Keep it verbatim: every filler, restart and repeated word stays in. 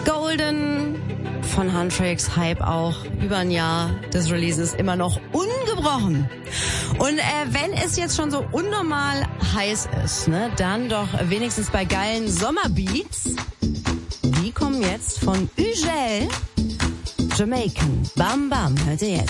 Golden von Huntrix, Hype auch, über ein Jahr des Releases immer noch ungebrochen. Und äh, wenn es jetzt schon so unnormal heiß ist, ne, dann doch wenigstens bei geilen Sommerbeats. Die kommen jetzt von Ugel, Jamaican, Bam Bam, hört ihr jetzt.